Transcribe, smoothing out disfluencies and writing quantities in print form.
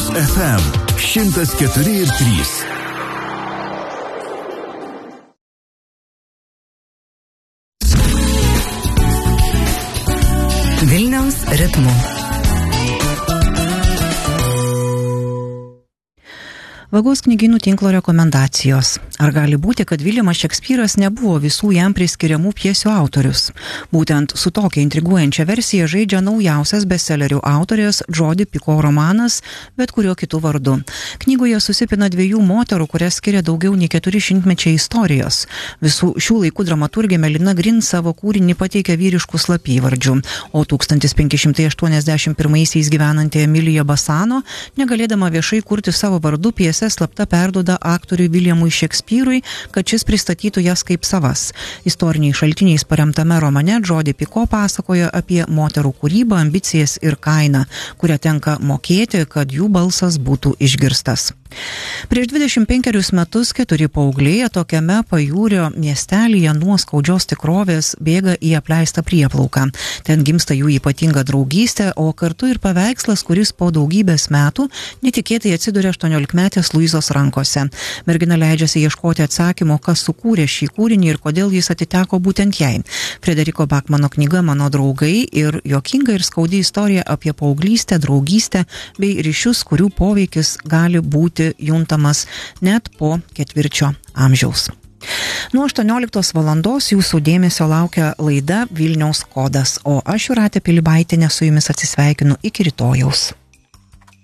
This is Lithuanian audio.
FM 104,3. Vilniaus ritmu. Vagos knygynų tinklo rekomendacijos. Ar gali būti, kad Viljamas Šekspyras nebuvo visų jam priskiriamų pjesių autorius? Būtent su tokia intriguojančia versija žaidžia naujausias bestsellerių autorės Jodi Picoult romanas, bet kuriuo kitų vardu. Knygoje susipina dviejų moterų, kurias skiria daugiau nei 400 mečiai istorijos. Visų šių laikų dramaturgė Melina Green savo kūrinį pateikia vyriškų slapyvardžių, o 1581 gyvenanti Emilija Basano, negalėdama viešai kurti savo vardu, pjesę slapta perduoda aktoriui Viljamui Šekspyrui, kad šis pristatytų jas kaip savas. Istoriniais šaltiniais paremtame romane Jodi Picoult pasakoja apie moterų kūrybą, ambicijas ir kainą, kurią tenka mokėti, kad jų balsas būtų išgirstas. Prieš 25 metus 4 paaugliai atokiame pajūrio miestelyje nuo skaudžios tikrovės bėga į apleistą prieplauką. Ten gimsta jų ypatinga draugystė, o kartu ir paveikslas, kuris po daugybės metų netikėtai atsiduria 18-metės Luizos rankose. Mergina leidžiasi ieškoti atsakymo, kas sukūrė šį kūrinį ir kodėl jis atiteko būtent jai. Frederiko Bakmano knyga Mano draugai ir juokinga ir skaudi istorija apie paauglystę, draugystę bei ryšius, kurių poveikis gali būti juntamas net po ketvirčio amžiaus. Nuo 18 valandos jūsų dėmesio laukia laida Vilniaus kodas, o aš Jūratė Pilibaitienė su jumis atsisveikinu iki rytojaus.